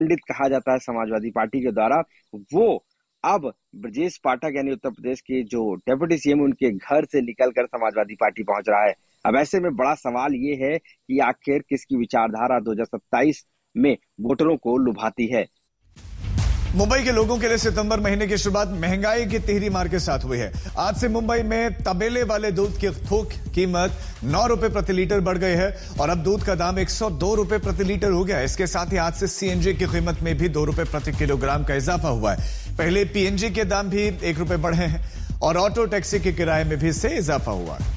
पंडित कहा जाता है समाजवादी पार्टी के द्वारा, वो अब ब्रजेश पाठक यानी उत्तर प्रदेश के जो डेप्यूटी सीएम उनके घर से निकलकर समाजवादी पार्टी पहुंच रहा है। अब ऐसे में बड़ा सवाल ये है कि आखिर किसकी विचारधारा 2027 में वोटरों को लुभाती है। मुंबई के लोगों के लिए सितंबर महीने की शुरुआत महंगाई की तिहरी मार के साथ हुई है। आज से मुंबई में तबेले वाले दूध की थोक कीमत 9 रुपए प्रति लीटर बढ़ गई है और अब दूध का दाम 102 रुपए प्रति लीटर हो गया है। इसके साथ ही आज से सीएनजी की कीमत में भी 2 रुपए प्रति किलोग्राम का इजाफा हुआ है। पहले पीएनजी के दाम भी 1 रुपए बढ़े हैं और ऑटो टैक्सी के किराए में भी इससे इजाफा हुआ है।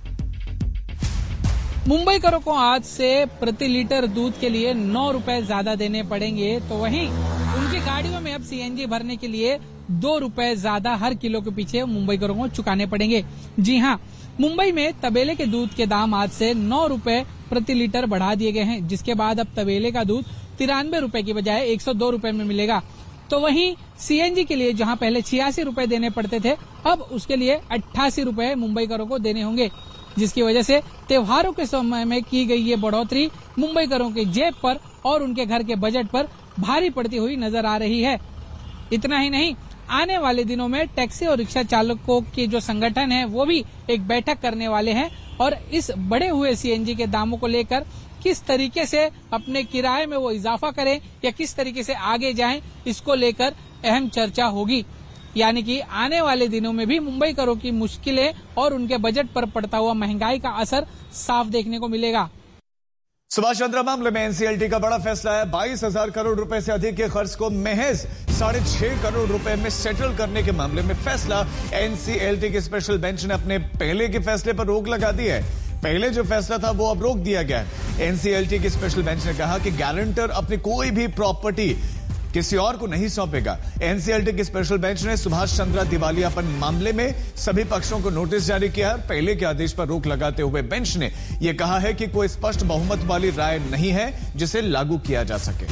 मुंबई करों को आज से प्रति लीटर दूध के लिए 9 रुपए ज्यादा देने पड़ेंगे, तो वहीं उनकी गाड़ियों में अब सीएनजी भरने के लिए 2 रुपए ज्यादा हर किलो के पीछे मुंबई करों को चुकाने पड़ेंगे। जी हां, मुंबई में तबेले के दूध के दाम आज से 9 रुपए प्रति लीटर बढ़ा दिए गए हैं, जिसके बाद अब तबेले का दूध 93 रुपए की बजाय 102 रुपए में मिलेगा। तो वहीं सीएनजी के लिए जहां पहले 86 रुपए देने पड़ते थे, अब उसके लिए 88 रुपए मुंबई करों को देने होंगे, जिसकी वजह से त्योहारों के समय में की गई ये बढ़ोतरी मुंबई करों की जेब पर और उनके घर के बजट पर भारी पड़ती हुई नजर आ रही है। इतना ही नहीं, आने वाले दिनों में टैक्सी और रिक्शा चालकों के जो संगठन है वो भी एक बैठक करने वाले हैं और इस बढ़े हुए सीएनजी के दामों को लेकर किस तरीके से अपने किराए में वो इजाफा करें या किस तरीके से आगे जाएं, इसको लेकर अहम चर्चा होगी। यानी कि आने वाले दिनों में भी मुंबई करों की मुश्किलें और उनके बजट पर पड़ता हुआ महंगाई का असर साफ देखने को मिलेगा। सुभाष चंद्रा मामले में एनसीएलटी का बड़ा फैसला है। 22,000 करोड़ रुपए से अधिक के खर्च को महज 6.5 करोड़ रुपए में सेटल करने के मामले में फैसला। एनसीएलटी की स्पेशल बेंच ने अपने पहले के फैसले पर रोक लगा दी है। पहले जो फैसला था वो अब रोक दिया गया है। एनसीएलटी की स्पेशल बेंच ने कहा कि गारंटर अपनी कोई भी प्रॉपर्टी किसी और को नहीं सौंपेगा। एनसीएलटी की स्पेशल बेंच ने सुभाष चंद्रा दिवालियापन मामले में सभी पक्षों को नोटिस जारी किया। पहले के आदेश पर रोक लगाते हुए बेंच ने यह कहा है कि कोई स्पष्ट बहुमत वाली राय नहीं है जिसे लागू किया जा सके।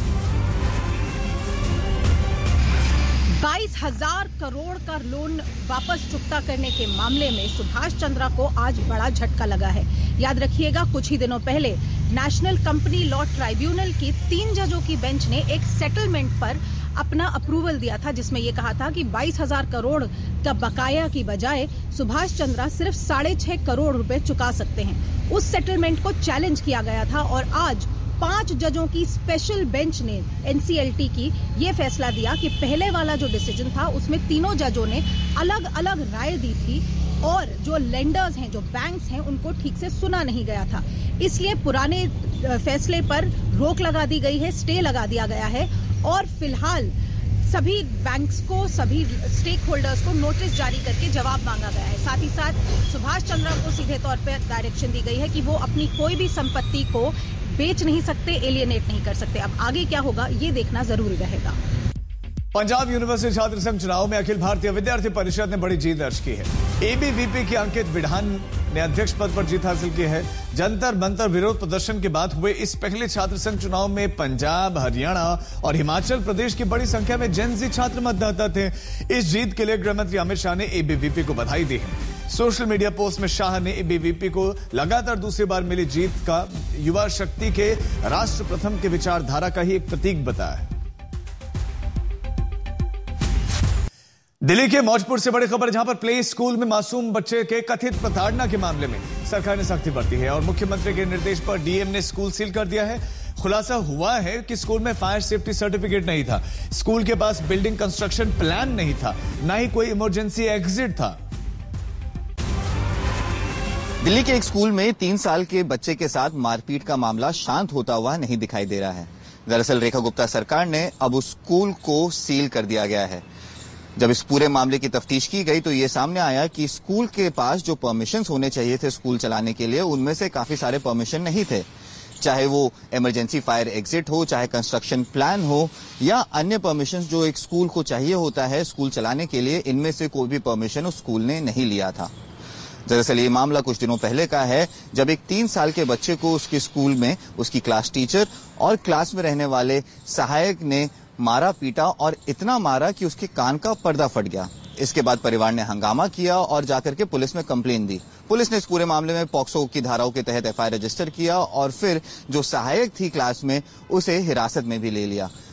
22,000 करोड़ का लोन वापस चुकता करने के मामले में सुभाष चंद्रा को आज बड़ा झटका लगा है। याद रखिएगा, कुछ ही दिनों पहले नेशनल कंपनी लॉ ट्राइब्यूनल की 3 जजों की बेंच ने एक सेटलमेंट पर अपना अप्रूवल दिया था, जिसमें यह कहा था कि 22,000 करोड़ का बकाया की बजाय सुभाष चंद्रा सिर्फ 6.5 करोड़ रुपए चुका सकते हैं। उस सेटलमेंट को चैलेंज किया गया था और आज 5 जजों की स्पेशल बेंच ने एनसीएलटी की ये फैसला दिया कि पहले वाला जो डिसीजन था उसमें तीनों जजों ने अलग अलग राय दी थी और जो लेंडर्स हैं, जो बैंक्स हैं, उनको ठीक से सुना नहीं गया था। इसलिए पुराने फैसले पर रोक लगा दी गई है, स्टे लगा दिया गया है और फिलहाल सभी बैंक्स को, सभी स्टेक होल्डर्स को नोटिस जारी करके जवाब मांगा गया है। साथ ही साथ सुभाष चंद्रा को सीधे तौर पर डायरेक्शन दी गई है कि वो अपनी कोई भी संपत्ति को बेच नहीं सकते, एलियनेट नहीं कर सकते। अब आगे क्या होगा ये देखना जरूरी रहेगा। पंजाब यूनिवर्सिटी छात्र संघ चुनाव में अखिल भारतीय विद्यार्थी परिषद ने बड़ी जीत दर्ज की है। एबीवीपी की अंकित विधान ने अध्यक्ष पद पर जीत हासिल की है। जंतर मंतर विरोध प्रदर्शन के बाद हुए इस पहले छात्र संघ चुनाव में पंजाब, हरियाणा और हिमाचल प्रदेश की बड़ी संख्या में जेनजी छात्र मतदाता थे। इस जीत के लिए गृहमंत्री अमित शाह ने एबीवीपी को बधाई दी है। सोशल मीडिया पोस्ट में शाह ने एबीवीपी को लगातार दूसरी बार मिली जीत का युवा शक्ति के राष्ट्र प्रथम के विचारधारा का ही एक प्रतीक बताया है। दिल्ली के मौजपुर से बड़ी खबर, जहां पर प्ले स्कूल में मासूम बच्चे के कथित प्रताड़ना के मामले में सरकार ने सख्ती बरती है और मुख्यमंत्री के निर्देश पर डीएम ने स्कूल सील कर दिया है। खुलासा हुआ है कि स्कूल में फायर सेफ्टी सर्टिफिकेट नहीं था, स्कूल के पास बिल्डिंग कंस्ट्रक्शन प्लान नहीं था, न ही कोई इमरजेंसी एग्जिट था। दिल्ली के एक स्कूल में 3 साल के बच्चे के साथ मारपीट का मामला शांत होता हुआ नहीं दिखाई दे रहा है। दरअसल रेखा गुप्ता सरकार ने अब उस स्कूल को सील कर दिया गया है। जब इस पूरे मामले की तफ्तीश की गई तो ये सामने आया कि स्कूल के पास जो परमिशंस होने चाहिए थे स्कूल चलाने के लिए, उनमें से काफी सारे परमिशन नहीं थे। चाहे वो इमरजेंसी फायर एग्जिट हो, चाहे कंस्ट्रक्शन प्लान हो या अन्य परमिशंस जो एक स्कूल को चाहिए होता है स्कूल चलाने के लिए, इनमें से कोई भी परमिशन उस स्कूल ने नहीं लिया था। दरअसल ये मामला कुछ दिनों पहले का है, जब एक 3 साल के बच्चे को उसके स्कूल में उसकी क्लास टीचर और क्लास में रहने वाले सहायक ने मारा पीटा और इतना मारा कि उसके कान का पर्दा फट गया। इसके बाद परिवार ने हंगामा किया और जाकर के पुलिस में कंप्लेन दी। पुलिस ने इस पूरे मामले में पॉक्सो की धाराओं के तहत एफआईआर रजिस्टर किया और फिर जो सहायक थी क्लास में उसे हिरासत में भी ले लिया।